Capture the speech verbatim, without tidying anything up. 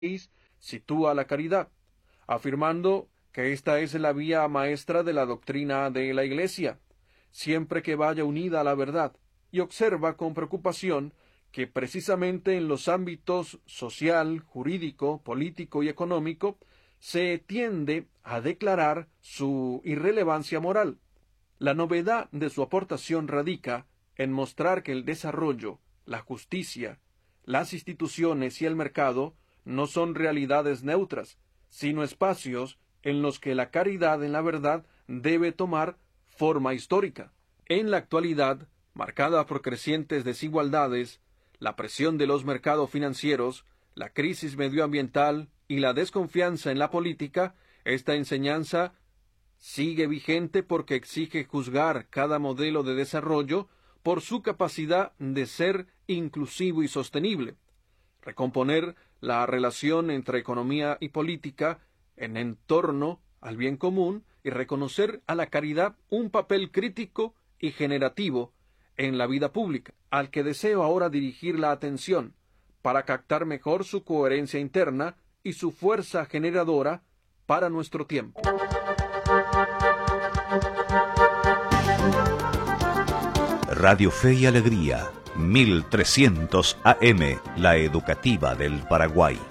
sitúa la caridad, afirmando que esta es la vía maestra de la doctrina de la Iglesia, siempre que vaya unida a la verdad, y observa con preocupación que precisamente en los ámbitos social, jurídico, político y económico se tiende a declarar su irrelevancia moral. La novedad de su aportación radica en mostrar que el desarrollo, la justicia, las instituciones y el mercado no son realidades neutras, sino espacios en los que la caridad en la verdad debe tomar forma histórica. En la actualidad, marcada por crecientes desigualdades, la presión de los mercados financieros, la crisis medioambiental y la desconfianza en la política, esta enseñanza sigue vigente porque exige juzgar cada modelo de desarrollo por su capacidad de ser inclusivo y sostenible, recomponer la relación entre economía y política en torno al bien común y reconocer a la caridad un papel crítico y generativo en la vida pública, al que deseo ahora dirigir la atención para captar mejor su coherencia interna y su fuerza generadora para nuestro tiempo. Radio Fe y Alegría, mil trescientos A M, la educativa del Paraguay.